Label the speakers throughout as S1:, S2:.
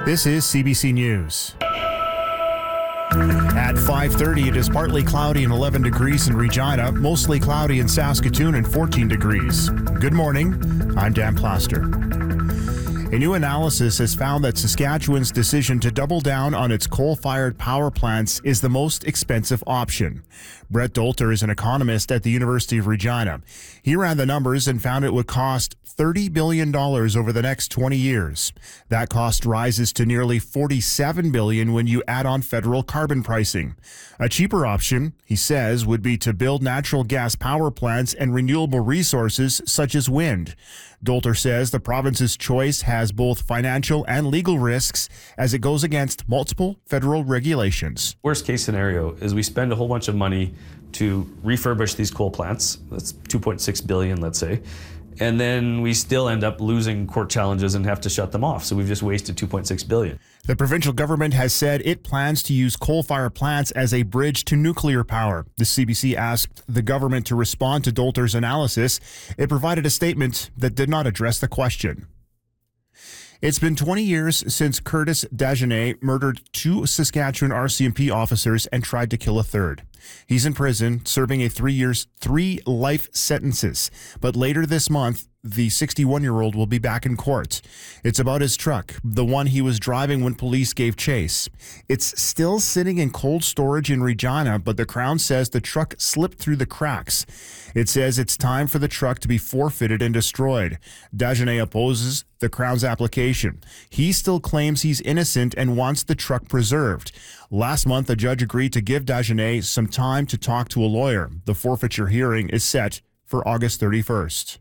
S1: This is CBC News. At 5:30, it is partly cloudy and 11 degrees in Regina, mostly cloudy in Saskatoon and 14 degrees. Good morning. I'm Dan Plaster. A new analysis has found that Saskatchewan's decision to double down on its coal-fired power plants is the most expensive option. Brett Dolter is an economist at the University of Regina. He ran the numbers and found it would cost $30 billion over the next 20 years. That cost rises to nearly $47 billion when you add on federal carbon pricing. A cheaper option, he says, would be to build natural gas power plants and renewable resources such as wind. Dolter says the province's choice has both financial and legal risks as it goes against multiple federal regulations.
S2: Worst case scenario is we spend a whole bunch of money to refurbish these coal plants. That's $2.6 billion, let's say. And then we still end up losing court challenges and have to shut them off. So we've just wasted $2.6 billion.
S1: The provincial government has said it plans to use coal-fired plants as a bridge to nuclear power. The CBC asked the government to respond to Dolter's analysis. It provided a statement that did not address the question. It's been 20 years since Curtis Dagenais murdered two Saskatchewan RCMP officers and tried to kill a third. He's in prison, serving three life sentences. But later this month, the 61-year-old will be back in court. It's about his truck, the one he was driving when police gave chase. It's still sitting in cold storage in Regina, but the Crown says the truck slipped through the cracks. It says it's time for the truck to be forfeited and destroyed. Dagenais opposes the Crown's application. He still claims he's innocent and wants the truck preserved. Last month, a judge agreed to give Dagenais some time to talk to a lawyer. The forfeiture hearing is set for August 31st.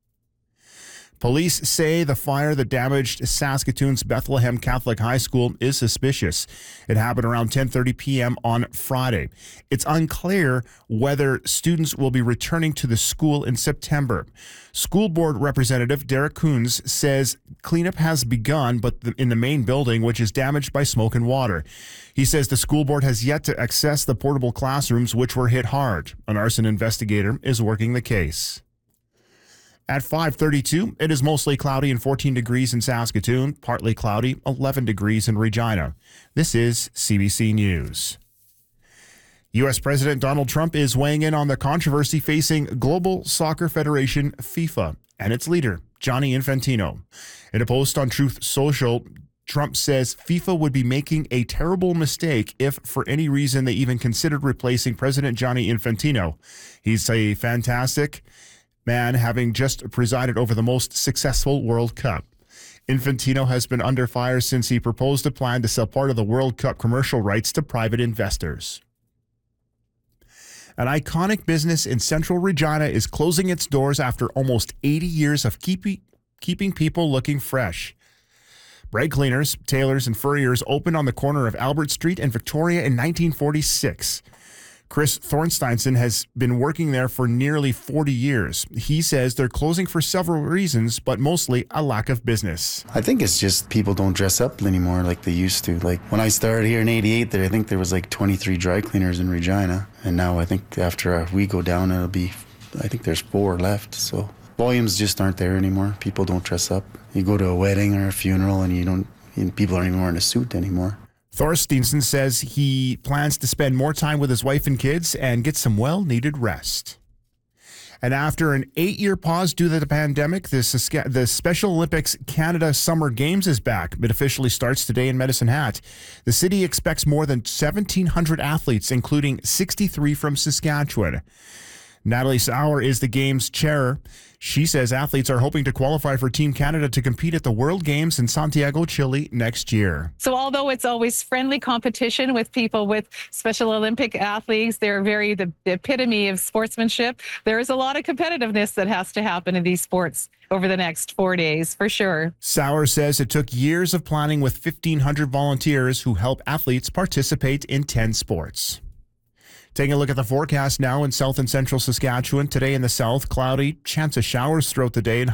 S1: Police say the fire that damaged Saskatoon's Bethlehem Catholic High School is suspicious. It happened around 10:30 p.m. on Friday. It's unclear whether students will be returning to the school in September. School board representative Derek Coons says cleanup has begun, but in the main building, which is damaged by smoke and water. He says the school board has yet to access the portable classrooms, which were hit hard. An arson investigator is working the case. At 5:32, it is mostly cloudy and 14 degrees in Saskatoon, partly cloudy, 11 degrees in Regina. This is CBC News. U.S. President Donald Trump is weighing in on the controversy facing Global Soccer Federation, FIFA, and its leader, Gianni Infantino. In a post on Truth Social, Trump says FIFA would be making a terrible mistake if, for any reason, they even considered replacing President Gianni Infantino. He's a fantastic man, having just presided over the most successful World Cup. Infantino has been under fire since he proposed a plan to sell part of the World Cup commercial rights to private investors. An iconic business in central Regina is closing its doors after almost 80 years of keeping people looking fresh. Brake Cleaners, Tailors, and Furriers opened on the corner of Albert Street and Victoria in 1946. Chris Thornsteinson has been working there for nearly 40 years. He says they're closing for several reasons, but mostly a lack of business.
S3: I think it's just people don't dress up anymore like they used to. Like when I started here in 88, I think there was like 23 dry cleaners in Regina. And now I think after we go down, I think there's 4 left. So volumes just aren't there anymore. People don't dress up. You go to a wedding or a funeral and people aren't even wearing a suit anymore.
S1: Thorsteinson says he plans to spend more time with his wife and kids and get some well-needed rest. And after an 8-year pause due to the pandemic, the Special Olympics Canada Summer Games is back. It officially starts today in Medicine Hat. The city expects more than 1,700 athletes, including 63 from Saskatchewan. Natalie Sauer is the Games chair. She says athletes are hoping to qualify for Team Canada to compete at the World Games in Santiago, Chile next year.
S4: So although it's always friendly competition with people with Special Olympic athletes, they're the epitome of sportsmanship. There is a lot of competitiveness that has to happen in these sports over the next 4 days, for sure.
S1: Sauer says it took years of planning with 1,500 volunteers who help athletes participate in 10 sports. Taking a look at the forecast now in south and central Saskatchewan. Today in the south, cloudy, chance of showers throughout the day.